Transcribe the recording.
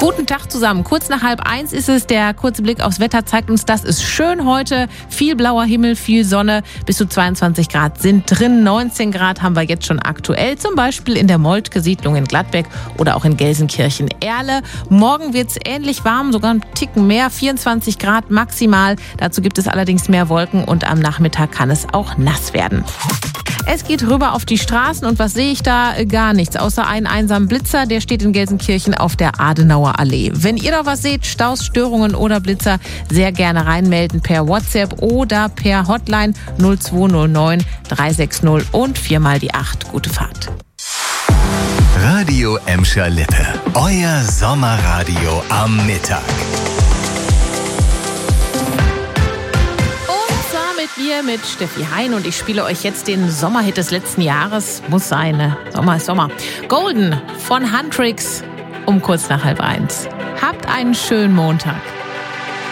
Guten Tag zusammen. Kurz nach 12:30 ist es. Der kurze Blick aufs Wetter zeigt uns, das ist schön heute. Viel blauer Himmel, viel Sonne. Bis zu 22 Grad sind drin. 19 Grad haben wir jetzt schon aktuell. Zum Beispiel in der Moltke-Siedlung in Gladbeck oder auch in Gelsenkirchen-Erle. Morgen wird es ähnlich warm, sogar einen Ticken mehr. 24 Grad maximal. Dazu gibt es allerdings mehr Wolken und am Nachmittag kann es auch nass werden. Es geht rüber auf die Straßen und was sehe ich da? Gar nichts, außer einen einsamen Blitzer, der steht in Gelsenkirchen auf der Adenauer Allee. Wenn ihr da was seht, Staus, Störungen oder Blitzer, sehr gerne reinmelden per WhatsApp oder per Hotline 0209 360 und 4 die 8. Gute Fahrt. Radio Emscher Lippe, euer Sommerradio am Mittag. Mit Steffi Hein und ich spiele euch jetzt den Sommerhit des letzten Jahres. Muss sein, ne? Sommer ist Sommer. Golden von Huntrix um kurz nach 12:30. Habt einen schönen Montag.